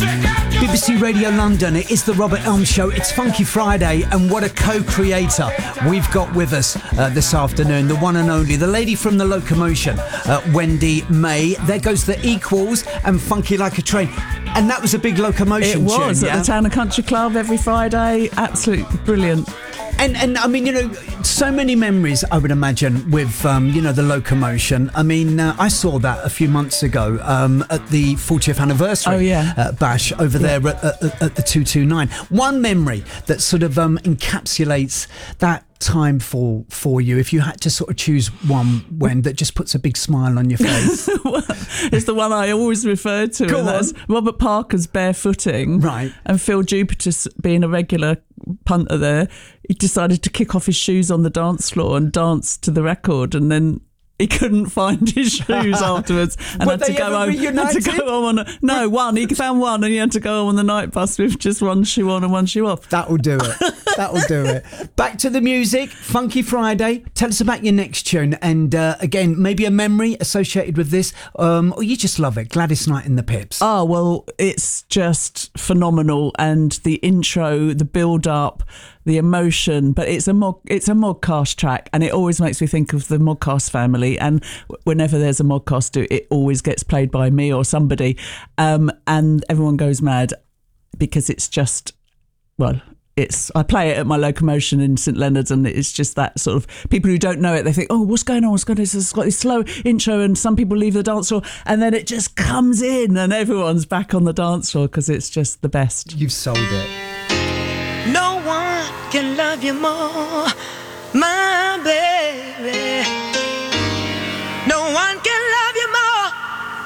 BBC Radio London, it is the Robert Elm Show. It's Funky Friday, and what a co-creator we've got with us this afternoon. The one and only, the lady from The Locomotion, Wendy May. There goes The Equals and Funky Like a Train. And that was a big Locomotion tune. It was, at the Town and Country Club every Friday. Absolutely brilliant. And I mean, you know, so many memories, I would imagine, with, you know, The Locomotion. I mean, I saw that a few months ago at the 40th anniversary bash over there at the 229. One memory that sort of encapsulates that time for you, if you had to sort of choose one, when that just puts a big smile on your face. Well, it's the one I always refer to. Go and on. that's Robert Parker's Barefooting. Right. And Phil Jupiter, being a regular punter there, he decided to kick off his shoes on the dance floor and dance to the record, and then he couldn't find his shoes afterwards and had to go home. One. He found one and he had to go home on the night bus with just one shoe on and one shoe off. That'll do it. That'll do it. Back to the music. Funky Friday. Tell us about your next tune, and again, maybe a memory associated with this, or you just love it. Gladys Knight and the Pips. Oh, well, it's just phenomenal, and the intro, the build up, the emotion, but it's a Modcast track, and it always makes me think of the Modcast family, and whenever there's a Modcast, it always gets played by me or somebody, and everyone goes mad because it's just, well, I play it at my Locomotion in St Leonard's, and it's just that sort of, people who don't know it, they think, oh, what's going on? It's got this slow intro, and some people leave the dance floor, and then it just comes in and everyone's back on the dance floor because it's just the best. You've sold it. No one can love you more